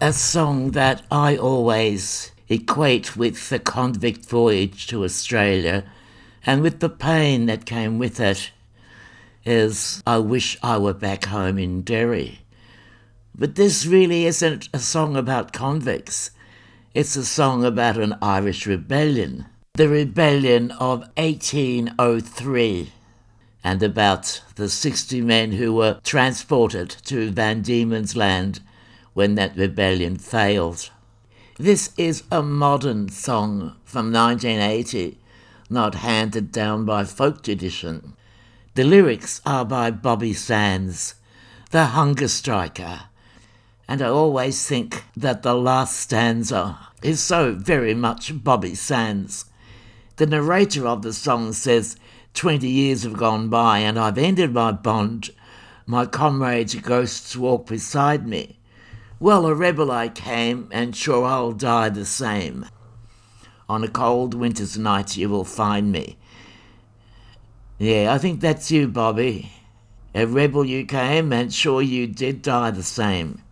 a song that I always equate with the convict voyage to Australia and with the pain that came with it is I Wish I Were Back Home in Derry. But this really isn't a song about convicts. It's a song about an Irish rebellion, the rebellion of 1803, and about the 60 men who were transported to Van Diemen's Land when that rebellion failed. This is a modern song from 1980, not handed down by folk tradition. The lyrics are by Bobby Sands, the hunger striker, and I always think that the last stanza is so very much Bobby Sands. The narrator of the song says, 20 years have gone by and I've ended my bond. My comrades' ghosts walk beside me. Well, a rebel I came, and sure I'll die the same. On a cold winter's night you will find me. Yeah, I think that's you, Bobby. A rebel you came, and sure you did die the same.